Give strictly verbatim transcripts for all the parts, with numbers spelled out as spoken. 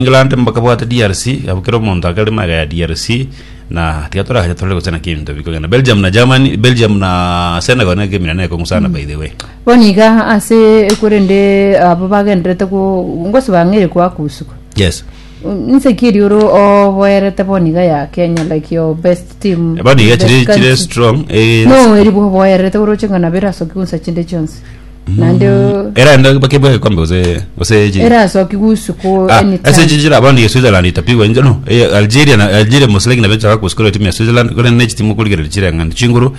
England mpaka bwata D R C abukero muntu akalima ya D R C na tiatora haja tole gutana kintu biko na Belgium na Germany Belgium na Senegal na game na ko sana by the way boniga ase kurende abo bagendrete ko ngosi bangere kwa kusuko yes insecure uro o boerete boniga ya Kenya like your best team boniga chire chire strong eh no eri bo boerete uro chingana bera so kunsa chinde chance nando era ndo bakebwe kwambe ose ose ji era so kigusuko anytime ase jijira bandi ya Switzerland itapigwa nje no Algeria na Algeria muslegi na becha kwa skoro timu ya Switzerland kule next timu kuligera chira ngandi chinguru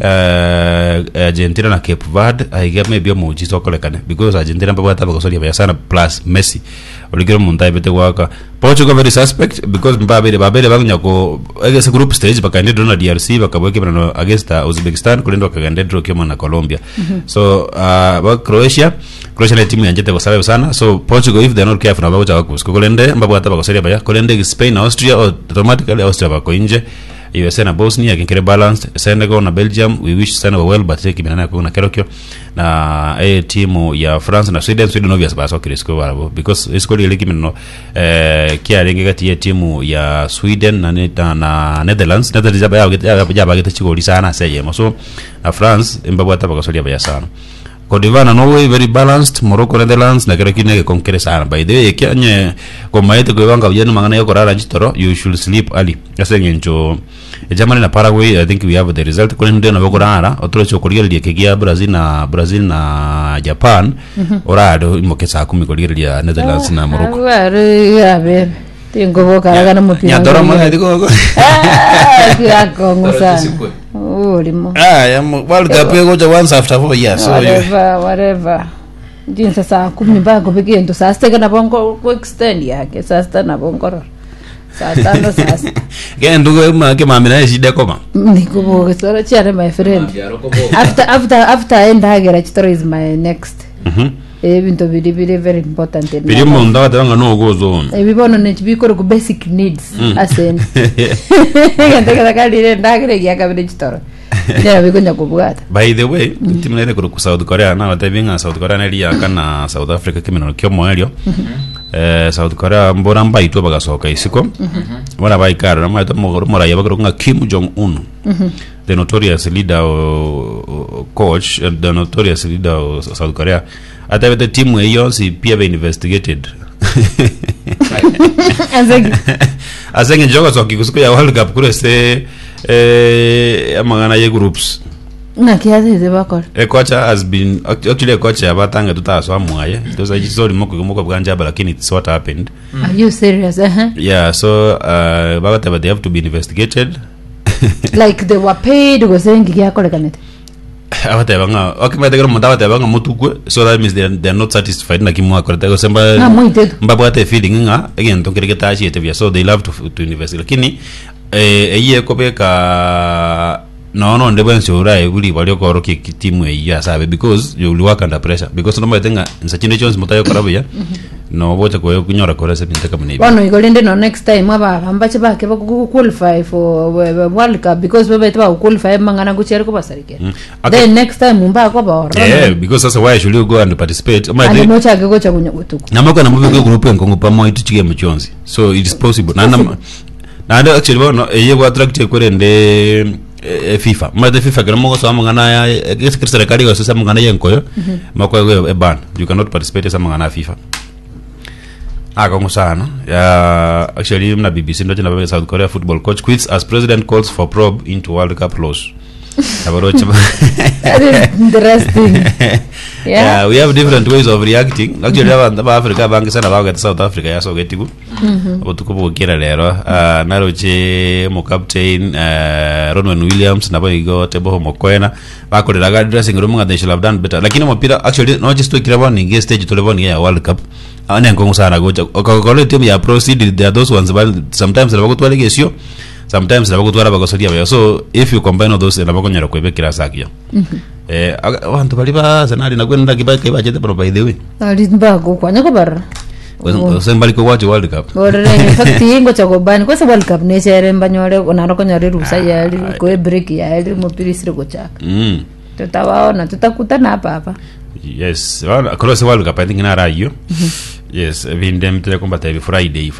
eh Argentina na Cape Verde aiga maybe mo jiso kolekane because Argentina mpaka hata bakosoli ya sana plus Messi oligero muntai bete waka Portugal very suspect because mbabere babere bagnya ko against group stage bakande na D R C bakabweke bana against Uzbekistan kulendo kagande draw kema na Colombia so uh, ba Croatia Croatia na timu yanjete basaba sana so Portugal if they are not careful about wakus kulende mbabu hata bakosoli baya kulende Spain na Austria automatically Austria bako nje U S A na Bosnia kinkere balanced Senegal na Belgium we wish Senegal well but take binana ko na kerokyo na eh timu ya France na Sweden Sweden obvious ba so krisko wabo because isko ile kimino eh kia lenge kati ya timu ya Sweden na neta na Netherlands Netherlands ba ya ya ba gete chigoli sana seye so na France mbabu hata baka solia ba sana Cote d'Ivoire na Norway very balanced Morocco Netherlands na kera kine konkere sana by the way kanye ko maete ko banga yenu mangana yo korara njitoro you should sleep early asenge ncho Germany na Paraguay I think we have the result ko ndio na bokorara otro chokolia lie kegia Brazil na Brazil na Japan mm -hmm. orado imokesa kumi kolia Netherlands na Morocco ya ver tengo boca la gana mupira nyadora mwana ndiko ah kia kongo sana oh limo ah ya world cup yego cha once after four years so whatever whatever jinsa saa kumi bago bigendo saa steka na bongo ko extend yake saa sta na bongo saa tano saa gendo ma ke mami na shida koma niko boga sora chare my friend after after after end hagera chitoro is my next mhm eh bintu bidi bidi very important bidi monda tanga no gozo eh bibono ne chibikoro ku basic needs asen ngende kada kali ndagire ya kabide chitoro ya bikonya kubwata by the way timu ile ku South Korea na watavinga South Korea na lia kana South Africa kimeno kyo moelio eh South Korea mbora mbai to bagasoka isiko wana bai karo na maito mogoro mora yabagro nga Kim Jong Un the notorious leader uh, coach uh, the notorious leader of South Korea ata the team hiyo si pia be investigated azegi azegi jogo so kikusuko ya World Cup kure se eh amangana ye groups na kiasi ze bakora e coach has been actually coach abatanga tutaso amwaye those are story moko moko bwanja lakini it's what happened mm. Are you serious uh -huh. yeah so uh bagata they have to be investigated like they were paid go sengi yakole kanete abata banga okimete gero mutawa tabanga mutukwe so that means they are, they are not satisfied na kimwa korete go semba mbaba ate feeling nga again to kireke tashi etebia so they love to to investigate lakini eh eye kopeka no no ndebe nsura e buli bali ko ki timu e ya sabe because you will work under pressure because no matenga nsachinde chons mutayo karabya no bote ko kunyora ko rese bintaka mune bano igolende no next time aba ambache bake baku qualify for World Cup because bebe twa qualify mangana guchera ko basarike mm. Okay. Then next time mumba ko ba ora yeah because that's why should you go and participate ama no chage go chagunya gutuku namako na mubiko group enko pamo ituchige muchonzi so it is possible na na actually bono eye go attract ko rende e FIFA made FIFA kana mo so mangana ya serikali go so mangana yenkoyo mako e ban you cannot participate sa mangana FIFA ako ngusana ya actually na B B C ndo na South Korea football coach quits as president calls for probe into World Cup loss abarocha that is interesting yeah. Yeah we have different ways of reacting actually aba Africa bangi sana baga South Africa ya so getigu otukubo kira lero naroche mo captain uh, Ronwen Williams na boigo tebo mokwena bakorera dressing room nga they should have done better lakini mpira actually no just to kira ninge stage to level ya World Cup ana ngongo sana gocha okakole team ya proceed there are those ones but sometimes they go legesio sometimes they go to abagosoria so if you combine all those na bakonyera kwebekira sakyo eh abantu bali ba sanali na kwenda kibaka ibajete pero by the way ali mbago kwanya ko barra sembali ko watch World Cup ore in fact ingo cha gobani kwa World Cup ne chere mbanyore onaro konyare rusa yali ko break yali mo pirisire go chaka mm tutawaona tutakutana hapa hapa yes well across World Cup I think na rayo yes binde mtele komba tabi Friday